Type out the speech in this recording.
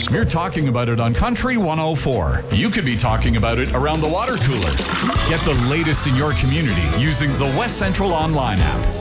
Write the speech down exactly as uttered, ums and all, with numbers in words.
We're talking about it on Country one oh four. You could be talking about it around the water cooler. Get the latest in your community using the West Central Online app.